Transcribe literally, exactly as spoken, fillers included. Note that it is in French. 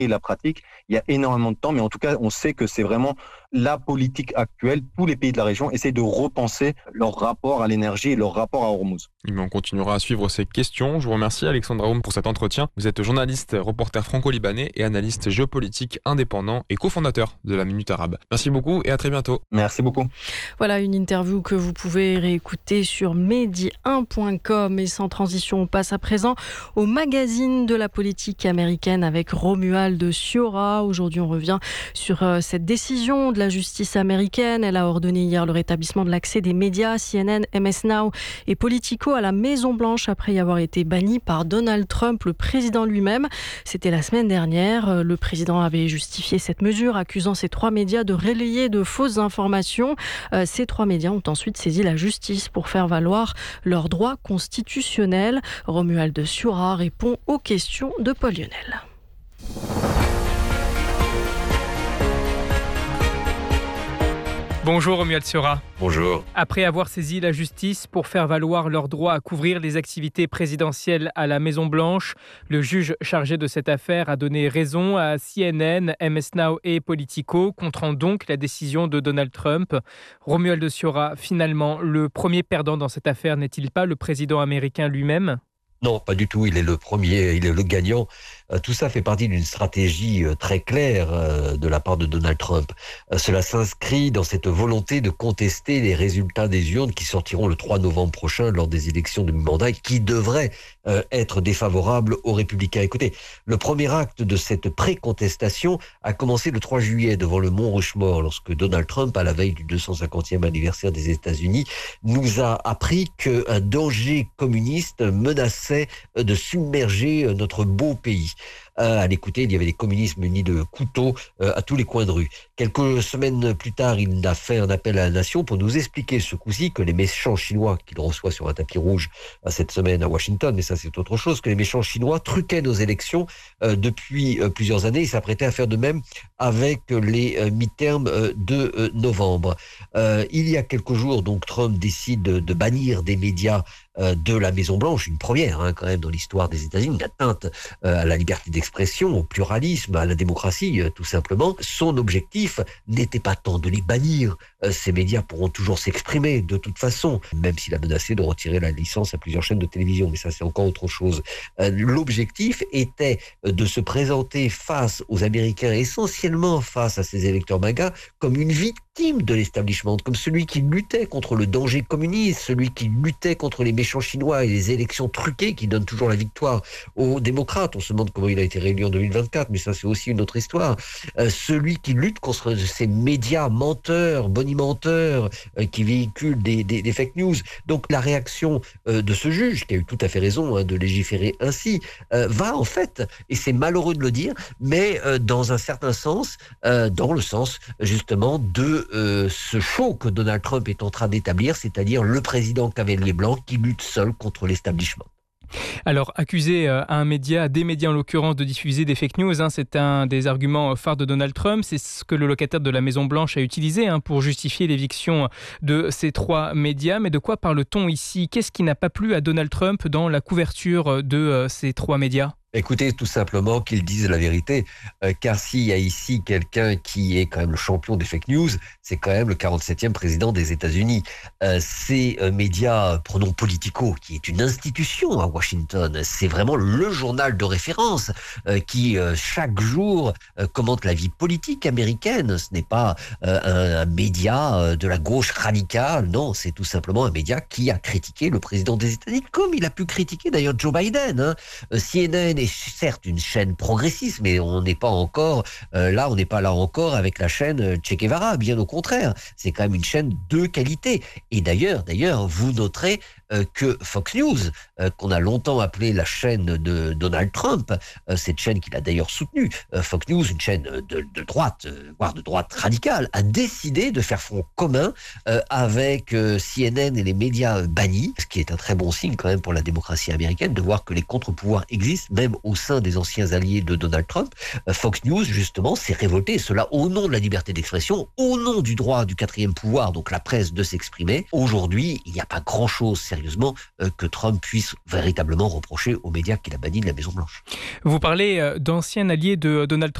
et la pratique, il y a énormément de temps, mais en tout cas, on sait que c'est vraiment la politique actuelle. Tous les pays de la région essayent de repenser leur rapport à l'énergie et leur rapport à Hormuz. Mais on continuera à suivre ces questions. Je vous remercie Alexandre Aoum pour cet entretien. Vous êtes journaliste, reporter franco-libanais et analyste géopolitique indépendant et cofondateur de la Minute Arabe. Merci beaucoup et à très bientôt. Merci beaucoup. Voilà une interview que vous pouvez réécouter sur medi un point com. Et sans transition, on passe à présent au magazine de la politique américaine avec Romuald Siora. Aujourd'hui, on revient sur euh, cette décision de la justice américaine. Elle a ordonné hier le rétablissement de l'accès des médias C N N, M S Now et Politico à la Maison-Blanche après y avoir été banni par Donald Trump, le président lui-même. C'était la semaine dernière. Le président avait justifié cette mesure, accusant ces trois médias de relayer de fausses informations. Euh, ces trois médias ont ensuite saisi la justice pour faire valoir leurs droits constitutionnels. Romuald Siora répond aux questions de Paul Lionel. Bonjour Romuald Siora. Bonjour. Après avoir saisi la justice pour faire valoir leur droit à couvrir les activités présidentielles à la Maison-Blanche, le juge chargé de cette affaire a donné raison à C N N, M S Now et Politico, contrant donc la décision de Donald Trump. Romuald Siora, finalement, le premier perdant dans cette affaire n'est-il pas le président américain lui-même ? Non, pas du tout. Il est le premier, il est le gagnant. Euh, tout ça fait partie d'une stratégie euh, très claire euh, de la part de Donald Trump. Euh, cela s'inscrit dans cette volonté de contester les résultats des urnes qui sortiront le trois novembre prochain lors des élections de mi-mandat et qui devraient euh, être défavorables aux républicains. Écoutez, le premier acte de cette pré-contestation a commencé le trois juillet devant le Mont Rushmore lorsque Donald Trump, à la veille du deux cent cinquantième anniversaire des États-Unis, nous a appris qu'un danger communiste menaçait de submerger notre beau pays. Euh, à l'écouter, il y avait des communistes munis de couteaux euh, à tous les coins de rue. Quelques semaines plus tard, il a fait un appel à la nation pour nous expliquer ce coup-ci que les méchants Chinois, qu'il reçoit sur un tapis rouge euh, cette semaine à Washington, mais ça c'est autre chose, que les méchants Chinois truquaient nos élections euh, depuis euh, plusieurs années et s'apprêtaient à faire de même avec les euh, mi-termes euh, de euh, novembre. Euh, il y a quelques jours, donc, Trump décide de, de bannir des médias euh, de la Maison-Blanche, une première hein, quand même dans l'histoire des États-Unis, une atteinte euh, à la liberté d'expression, au pluralisme, à la démocratie, euh, tout simplement. Son objectif n'était pas tant de les bannir. Euh, ces médias pourront toujours s'exprimer de toute façon, même s'il a menacé de retirer la licence à plusieurs chaînes de télévision, mais ça c'est encore autre chose. Euh, l'objectif était de se présenter face aux Américains, essentiellement face à ces électeurs MAGA, comme une victime de l'establishment, comme celui qui luttait contre le danger communiste, celui qui luttait contre les méchants chinois et les élections truquées qui donnent toujours la victoire aux démocrates. On se demande comment il a été réélu en deux mille vingt-quatre, mais ça c'est aussi une autre histoire. Euh, celui qui lutte contre ces médias menteurs, bonimenteurs, euh, qui véhiculent des, des, des fake news. Donc la réaction euh, de ce juge, qui a eu tout à fait raison hein, de légiférer ainsi, euh, va en fait, et c'est malheureux de le dire, mais euh, dans un certain sens, euh, dans le sens justement de euh, ce show que Donald Trump est en train d'établir, c'est-à-dire le président cavalier blanc qui lutte seul contre l'establishment. Alors, accuser à un média, des médias en l'occurrence, de diffuser des fake news, hein, c'est un des arguments phares de Donald Trump. C'est ce que le locataire de la Maison-Blanche a utilisé hein, pour justifier l'éviction de ces trois médias. Mais de quoi parle-t-on ici ? Qu'est-ce qui n'a pas plu à Donald Trump dans la couverture de euh, ces trois médias ? Écoutez, tout simplement qu'ils disent la vérité, euh, car s'il y a ici quelqu'un qui est quand même le champion des fake news, c'est quand même le quarante-septième président des États-Unis. Euh, ces euh, médias, prenons Politico, qui est une institution à Washington, c'est vraiment le journal de référence euh, qui euh, chaque jour euh, commente la vie politique américaine. Ce n'est pas euh, un, un média euh, de la gauche radicale, non, c'est tout simplement un média qui a critiqué le président des États-Unis, comme il a pu critiquer d'ailleurs Joe Biden. Hein. Euh, C N N est certes une chaîne progressiste, mais on n'est pas encore euh, là, on n'est pas là encore avec la chaîne Che Guevara, bien au contraire. C'est quand même une chaîne de qualité. Et d'ailleurs, d'ailleurs, vous noterez euh, que Fox News, euh, qu'on a longtemps appelé la chaîne de Donald Trump, euh, cette chaîne qu'il a d'ailleurs soutenue, euh, Fox News, une chaîne de, de droite, euh, voire de droite radicale, a décidé de faire front commun euh, avec euh, C N N et les médias bannis, ce qui est un très bon signe quand même pour la démocratie américaine, de voir que les contre-pouvoirs existent, même au sein des anciens alliés de Donald Trump. Euh, Fox News, justement, s'est révolté, et cela au nom de la liberté d'expression, au nom du droit du quatrième pouvoir, donc la presse, de s'exprimer. Aujourd'hui, il n'y a pas grand-chose sérieux sérieusement euh, que Trump puisse véritablement reprocher aux médias qu'il a bannis de la Maison-Blanche. Vous parlez d'anciens alliés de Donald Trump.